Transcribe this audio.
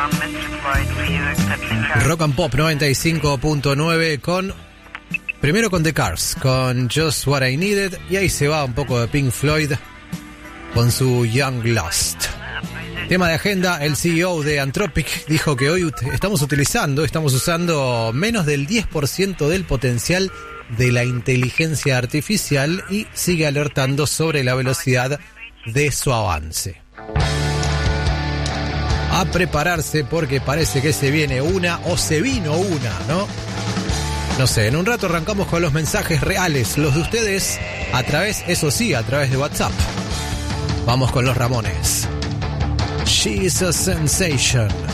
Rock and Pop 95.9 con... Primero con The Cars, con Just What I Needed, y ahí se va un poco de Pink Floyd con su Young Lust. Tema de agenda, el CEO de Anthropic dijo que hoy estamos usando menos del 10% del potencial de la inteligencia artificial y sigue alertando sobre la velocidad de su avance. A prepararse porque parece que se viene una o se vino una, ¿no? No sé, en un rato arrancamos con los mensajes reales, los de ustedes, a través de WhatsApp. Vamos con los Ramones. She's a Sensation.